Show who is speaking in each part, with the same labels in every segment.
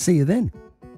Speaker 1: See you then.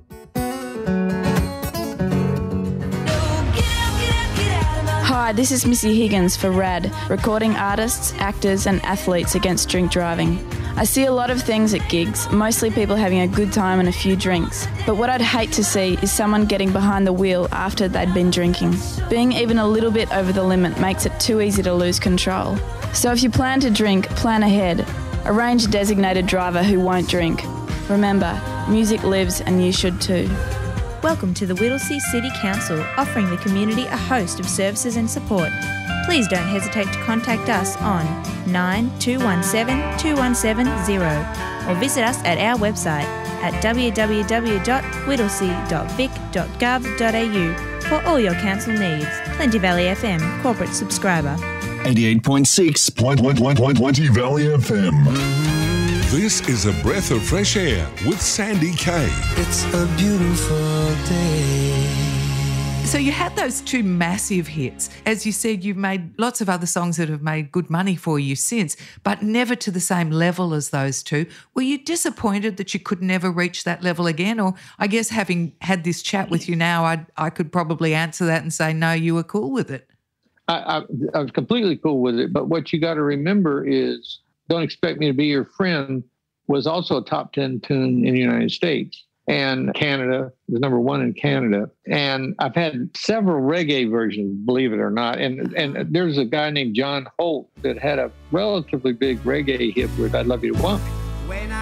Speaker 2: Hi, this is Missy Higgins for RAD, recording artists, actors and athletes against drink driving. I see a lot of things at gigs, mostly people having a good time and a few drinks. But what I'd hate to see is someone getting behind the wheel after they'd been drinking. Being even a little bit over the limit makes it too easy to lose control. So if you plan to drink, plan ahead. Arrange a designated driver who won't drink. Remember, music lives and you should too.
Speaker 3: Welcome to the Whittlesea City Council, offering the community a host of services and support. Please don't hesitate to contact us on 9217 2170 or visit us at our website at www.whittlesea.vic.gov.au for all your council needs. Plenty Valley FM, corporate subscriber.
Speaker 4: 88.6 Valley FM.
Speaker 5: This is A Breath of Fresh Air with Sandy Kay.
Speaker 6: It's a beautiful day.
Speaker 7: So you had those two massive hits. As you said, you've made lots of other songs that have made good money for you since, but never to the same level as those two. Were you disappointed that you could never reach that level again? Or I guess having had this chat with you now, I could probably answer that and say, no, you were cool with it.
Speaker 8: I was completely cool with it. But what you got to remember is Don't Expect Me to Be Your Friend was also a top 10 tune in the United States. And Canada was number one in Canada. And I've had several reggae versions, believe it or not. And there's a guy named John Holt that had a relatively big reggae hit with I'd Love You to Want Me.